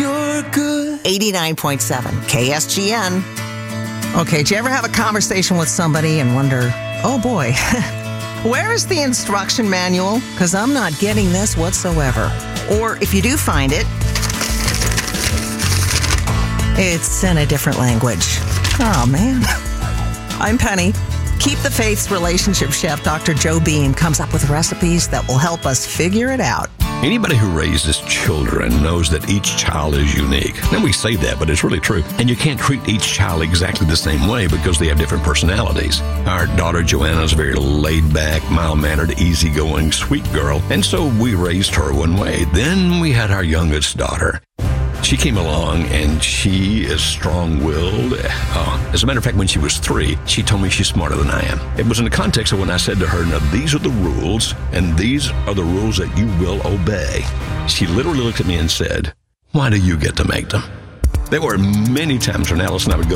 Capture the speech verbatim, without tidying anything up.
you're good. eighty-nine point seven K S G N. Okay, do you ever have a conversation with somebody and wonder, oh boy, where is the instruction manual? Because I'm not getting this whatsoever. Or if you do find it, it's in a different language. Oh, man. I'm Penny. Keep the Faith's relationship chef, Doctor Joe Beam, comes up with recipes that will help us figure it out. Anybody who raises children knows that each child is unique. Now, we say that, but it's really true. And you can't treat each child exactly the same way because they have different personalities. Our daughter Joanna is a very laid-back, mild-mannered, easygoing, sweet girl. And so we raised her one way. Then we had our youngest daughter. She came along, and she is strong-willed. Uh, as a matter of fact, when she was three, she told me she's smarter than I am. It was in the context of when I said to her, now, these are the rules, and these are the rules that you will obey. She literally looked at me and said, why do you get to make them? There were many times when Alice and I would go